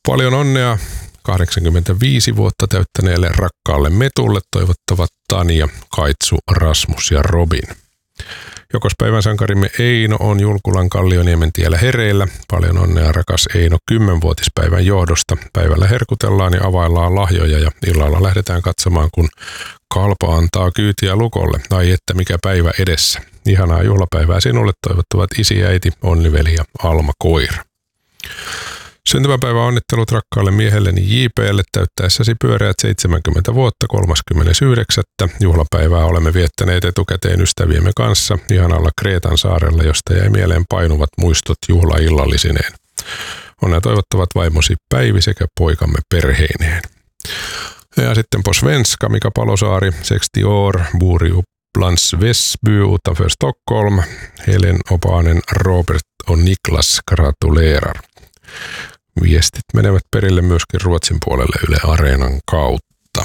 Paljon onnea 85 vuotta täyttäneelle rakkaalle Metulle toivottavat Tanja, Kaitsu, Rasmus ja Robin. Jokospäivän sankarimme Eino on Julkulan Kallioniemen tiellä hereillä. Paljon onnea rakas Eino 10-vuotispäivän johdosta. Päivällä herkutellaan ja availlaan lahjoja ja illalla lähdetään katsomaan, kun Kalpa antaa kyytiä lukolle. Ai että mikä päivä edessä. Ihanaa juhlapäivää sinulle toivottavat isi, äiti, Onniveli ja Alma Koira. Syntymäpäivä onnittelut rakkaalle miehelleni JP:lle täyttäessäsi pyöreät 70 vuotta 39. Juhlapäivää olemme viettäneet etukäteen ystäviemme kanssa ihanalla Kreetan saarella, josta jäi mieleen painuvat muistot juhlaillallisineen. Onnea toivottavat vaimosi Päivi sekä poikamme perheineen. Ja sitten på svenska Mika Palosaari, 60 år, bor i Upplands Väsby utanför Stockholm. Helen Opanen, Robert och Niklas gratulerar. Viestit menevät perille myöskin Ruotsin puolelle Yle Areenan kautta.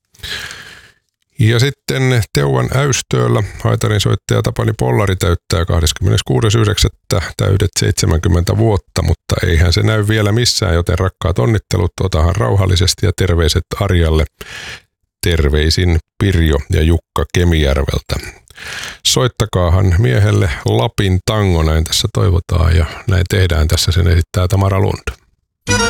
Ja sitten Teuvan Äystööllä haitarinsoittaja Tapani Pollari täyttää 26.9. täydet 70 vuotta, mutta eihän se näy vielä missään, joten rakkaat onnittelut, otahan rauhallisesti ja terveiset Arjalle. Terveisin Pirjo ja Jukka Kemijärveltä. Soittakaahan miehelle Lapin tango, näin tässä toivotaan ja näin tehdään. Tässä sen esittää Tamara Lund.